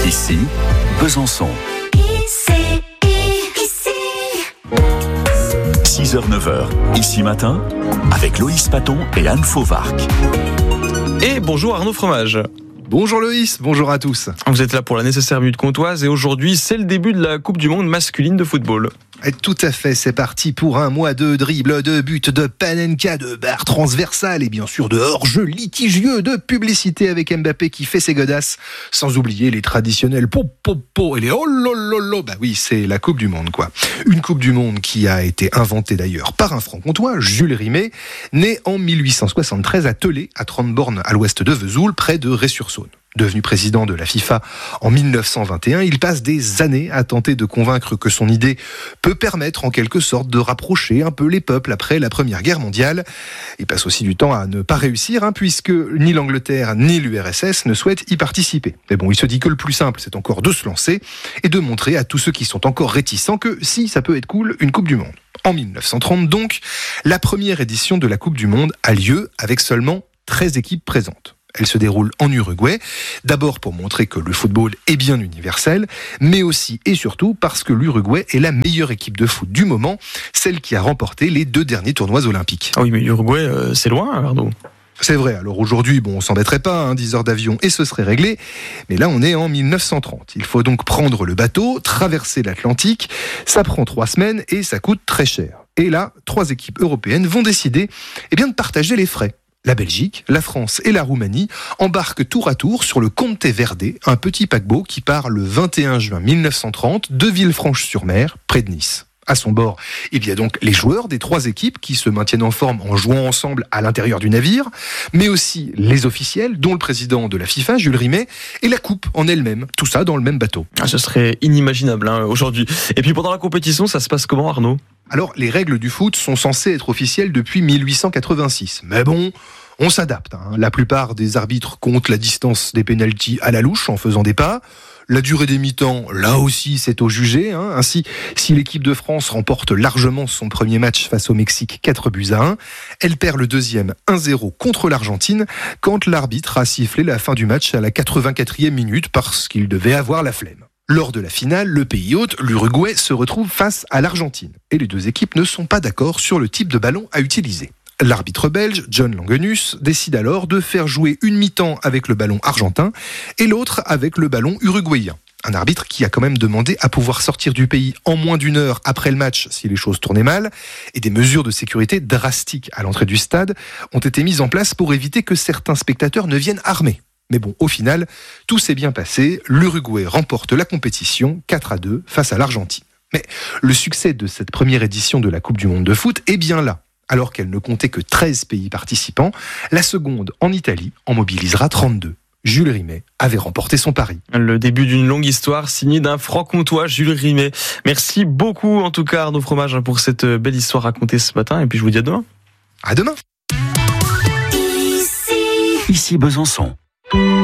Ici, Besançon. 6h-9h, ici matin, avec Loïs Paton et Anne Fauvarc. Et bonjour Arnaud Fromage. Bonjour Loïs, bonjour à tous. Vous êtes là pour la nécessaire minute comtoise et aujourd'hui c'est le début de la Coupe du Monde masculine de football. Et tout à fait, c'est parti pour un mois de dribble, de buts, de panenka, de barres transversales et bien sûr de hors-jeu litigieux, de publicité avec Mbappé qui fait ses godasses, sans oublier les traditionnels po et les oh lololo. Bah oui, c'est la Coupe du Monde quoi. Une Coupe du Monde qui a été inventée d'ailleurs par un franc-comtois, Jules Rimet, né en 1873 à Tellet, à 30 bornes à l'ouest de Vesoul, près de Ré-sur-Saône. Devenu président de la FIFA en 1921, il passe des années à tenter de convaincre que son idée peut permettre en quelque sorte de rapprocher un peu les peuples après la Première Guerre mondiale. Il passe aussi du temps à ne pas réussir, puisque ni l'Angleterre ni l'URSS ne souhaitent y participer. Mais bon, il se dit que le plus simple, c'est encore de se lancer et de montrer à tous ceux qui sont encore réticents que si, ça peut être cool, une Coupe du Monde. En 1930 donc, la première édition de la Coupe du Monde a lieu avec seulement 13 équipes présentes. Elle se déroule en Uruguay, d'abord pour montrer que le football est bien universel, mais aussi et surtout parce que l'Uruguay est la meilleure équipe de foot du moment, celle qui a remporté les 2 derniers tournois olympiques. Ah oui, mais l'Uruguay, c'est loin, Arnaud. C'est vrai, alors aujourd'hui, on s'embêterait pas, 10 heures d'avion et ce serait réglé, mais là on est en 1930. Il faut donc prendre le bateau, traverser l'Atlantique, ça prend 3 semaines et ça coûte très cher. Et là, 3 équipes européennes vont décider de partager les frais. La Belgique, la France et la Roumanie embarquent tour à tour sur le Conte Verde, un petit paquebot qui part le 21 juin 1930 de Villefranche-sur-Mer, près de Nice. À son bord, il y a donc les joueurs des 3 équipes qui se maintiennent en forme en jouant ensemble à l'intérieur du navire, mais aussi les officiels, dont le président de la FIFA, Jules Rimet, et la coupe en elle-même, tout ça dans le même bateau. Ce serait inimaginable aujourd'hui. Et puis pendant la compétition, ça se passe comment, Arnaud ? Alors, les règles du foot sont censées être officielles depuis 1886. Mais bon, on s'adapte. La plupart des arbitres comptent la distance des pénaltys à la louche en faisant des pas. La durée des mi-temps, là aussi, c'est au jugé. Ainsi, si l'équipe de France remporte largement son premier match face au Mexique 4-1, elle perd le deuxième 1-0 contre l'Argentine quand l'arbitre a sifflé la fin du match à la 84e minute parce qu'il devait avoir la flemme. Lors de la finale, le pays hôte, l'Uruguay, se retrouve face à l'Argentine. Et les 2 équipes ne sont pas d'accord sur le type de ballon à utiliser. L'arbitre belge, John Langenus, décide alors de faire jouer une mi-temps avec le ballon argentin et l'autre avec le ballon uruguayen. Un arbitre qui a quand même demandé à pouvoir sortir du pays en moins d'1 heure après le match si les choses tournaient mal. Et des mesures de sécurité drastiques à l'entrée du stade ont été mises en place pour éviter que certains spectateurs ne viennent armés. Mais bon, au final, tout s'est bien passé. L'Uruguay remporte la compétition 4-2 face à l'Argentine. Mais le succès de cette première édition de la Coupe du Monde de foot est bien là. Alors qu'elle ne comptait que 13 pays participants, la seconde, en Italie, en mobilisera 32. Jules Rimet avait remporté son pari. Le début d'une longue histoire signée d'un franc-comtois, Jules Rimet. Merci beaucoup en tout cas Arnaud Fromage pour cette belle histoire racontée ce matin et puis je vous dis à demain. À demain. Ici Besançon.